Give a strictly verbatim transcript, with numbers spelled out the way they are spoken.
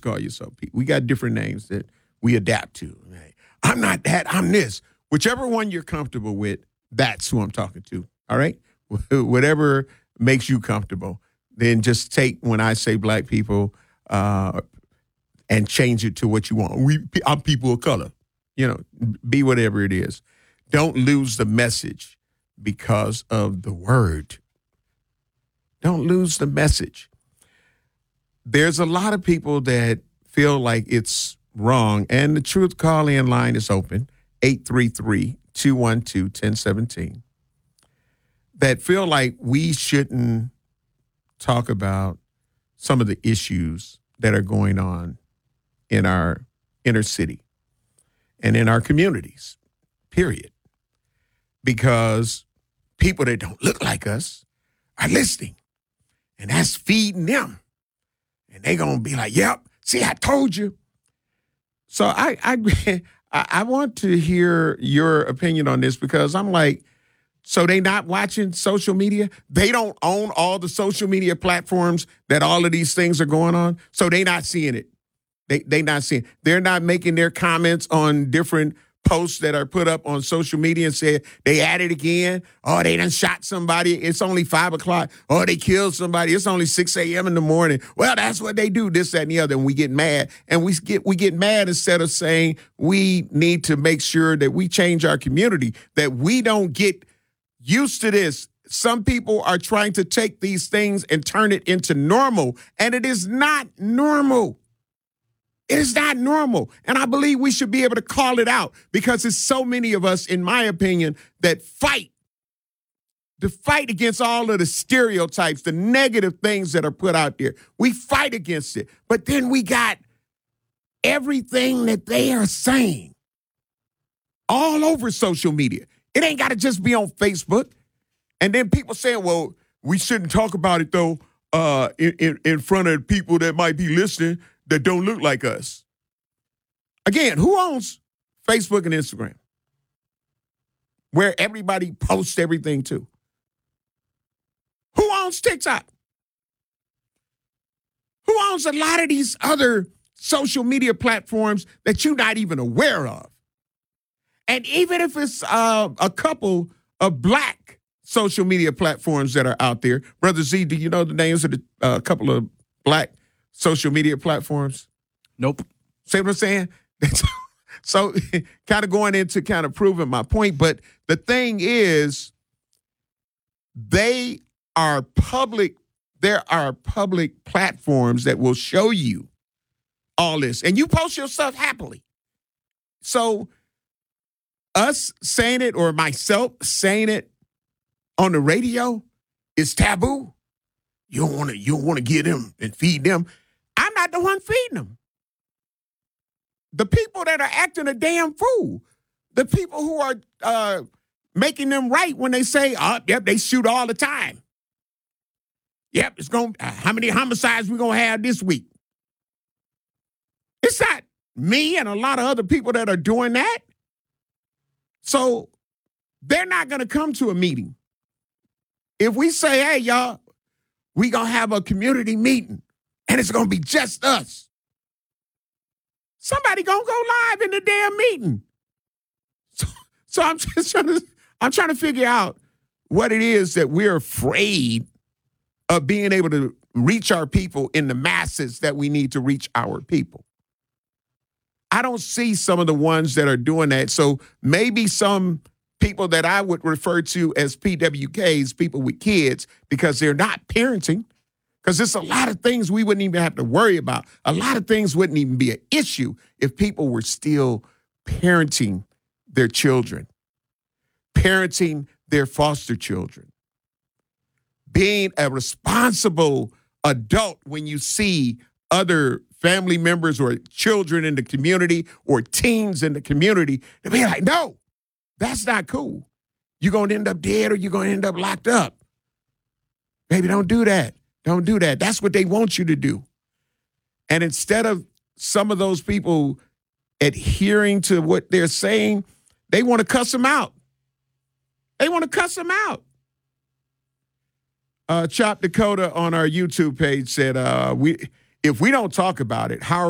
call yourself. We got different names that we adapt to. I'm not that. I'm this. Whichever one you're comfortable with, that's who I'm talking to. All right? Whatever makes you comfortable. Then just take when I say black people uh, and change it to what you want. We, I'm people of color. You know, be whatever it is. Don't lose the message because of the word. Don't lose the message. There's a lot of people that feel like it's wrong, and the Truth Call-In line is open, eight three three, two one two, one zero one seven, that feel like we shouldn't talk about some of the issues that are going on in our inner city and in our communities, period. Because people that don't look like us are listening, and that's feeding them. And they're going to be like, yep, see, I told you. So I, I, I want to hear your opinion on this, because I'm like, so they not watching social media? They don't own all the social media platforms that all of these things are going on, so they not seeing it. They they not seeing it. They're not making their comments on different posts that are put up on social media and say they at it again. Oh, they done shot somebody. It's only five o'clock. Oh, they killed somebody. It's only six a.m. in the morning. Well, that's what they do, this, that, and the other. And we get mad. And we get we get mad instead of saying we need to make sure that we change our community, that we don't get used to this. Some people are trying to take these things and turn it into normal, and it is not normal. It is not normal. And I believe we should be able to call it out, because there's so many of us, in my opinion, that fight, to fight against all of the stereotypes, the negative things that are put out there. We fight against it. But then we got everything that they are saying all over social media. It ain't got to just be on Facebook. And then people saying, well, we shouldn't talk about it, though, uh, in, in, in front of people that might be listening that don't look like us. Again, who owns Facebook and Instagram, where everybody posts everything to? Who owns TikTok? Who owns a lot of these other social media platforms that you're not even aware of? And even if it's uh, a couple of black social media platforms that are out there, Brother Z, do you know the names of the uh, couple of black social media platforms? Nope. See what I'm saying? So kind of going into kind of proving my point. But the thing is, they are public. There are public platforms that will show you all this. And you post your stuff happily. So us saying it, or myself saying it on the radio, is taboo. You don't want to. You don't want to get them and feed them. I'm not the one feeding them. The people that are acting a damn fool, the people who are uh, making them right when they say, "Oh, yep, they shoot all the time." Yep, it's going. Uh, how many homicides we gonna have this week? It's not me and a lot of other people that are doing that. So they're not going to come to a meeting. If we say, hey, y'all, we going to have a community meeting and it's going to be just us, somebody going to go live in the damn meeting. So, so I'm just trying to, I'm trying to figure out what it is that we're afraid of being able to reach our people in the masses that we need to reach our people. I don't see some of the ones that are doing that. So maybe some people that I would refer to as P W Ks, people with kids, because they're not parenting, because there's a lot of things we wouldn't even have to worry about. A lot of things wouldn't even be an issue if people were still parenting their children, parenting their foster children, being a responsible adult when you see other family members or children in the community or teens in the community, to be like, no, that's not cool. You're going to end up dead or you're going to end up locked up. Baby, don't do that. Don't do that. That's what they want you to do. And instead of some of those people adhering to what they're saying, they want to cuss them out. They want to cuss them out. Uh, Chop Dakota on our YouTube page said, uh, "We if we don't talk about it, how